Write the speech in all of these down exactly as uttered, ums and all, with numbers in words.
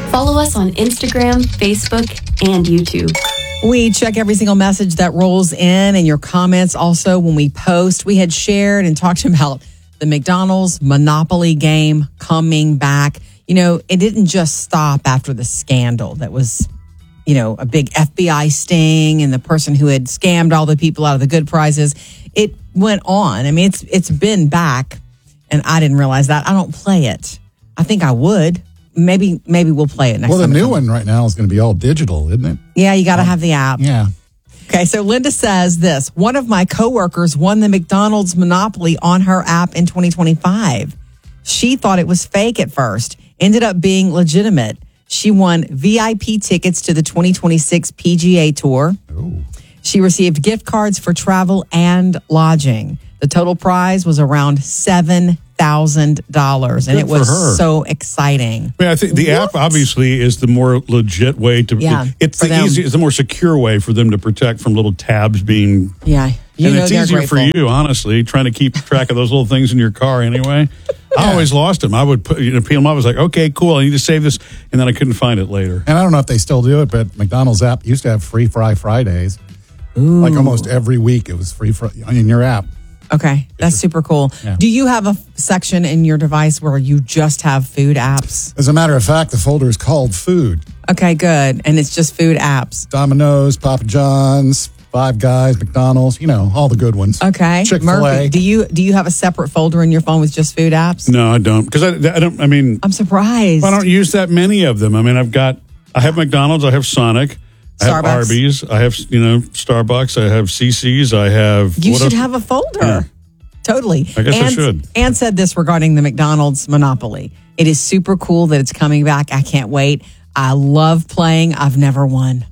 Follow us on Instagram, Facebook, and YouTube. We check every single message that rolls in and your comments also when we post. We had shared and talked about the McDonald's Monopoly game coming back. You know, it didn't just stop after the scandal that was, you know, a big F B I sting and the person who had scammed all the people out of the good prizes. It went on. I mean, it's it's been back, and I didn't realize that. I don't play it. I think I would. Maybe maybe we'll play it next well, time. Well, the new one right now is going to be all digital, isn't it? Yeah, you got to have the app. Yeah. Okay, so Linda says this. One of my coworkers won the McDonald's Monopoly on her app in twenty twenty-five. She thought it was fake at first. Ended up being legitimate. She won V I P tickets to the twenty twenty-six P G A Tour. Ooh. She received gift cards for travel and lodging. The total prize was around seven thousand dollars, and it was so exciting. I mean, I think the app obviously is the more legit way to. Yeah, it, it's for the them. easy, it's the more secure way for them to protect from little tabs being. Yeah, you and know it's they're easier grateful. for you, honestly, trying to keep track of those little things in your car anyway. I always lost them. I would put, you know, peel them up. I was like, okay, cool. I need to save this, and then I couldn't find it later. And I don't know if they still do it, but McDonald's app used to have free fry Fridays. Ooh. Like almost every week, it was free fry in your app. Okay, that's super cool. Yeah. Do you have a f- section in your device where you just have food apps? As a matter of fact, the folder is called Food. Okay, good. And it's just food apps. Domino's, Papa John's, Five Guys, McDonald's, you know, all the good ones. Okay. Chick-fil-A. Murphy, do you do you have a separate folder in your phone with just food apps? No, I don't, because I, I don't. I mean, I'm surprised. I don't use that many of them. I mean, I've got, I have McDonald's, I have Sonic, I have Starbucks. Arby's, I have, you know, Starbucks, I have C C's, I have. You what should else? have a folder. Yeah. Totally. I guess I Ann, should. Ann said this regarding the McDonald's Monopoly. It is super cool that it's coming back. I can't wait. I love playing. I've never won.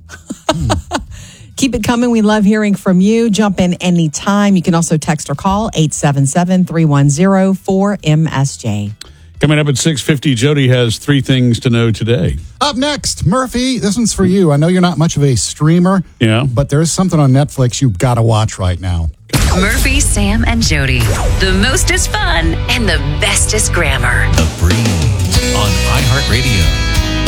Keep it coming. We love hearing from you. Jump in anytime. You can also text or call eight seven seven, three one zero, four M S J. Coming up at six fifty, Jody has three things to know today. Up next, Murphy, this one's for you. I know you're not much of a streamer, Yeah. but there is something on Netflix you've got to watch right now. Murphy, Sam, and Jody. The most is fun and the best is grammar. The Breeze on iHeartRadio.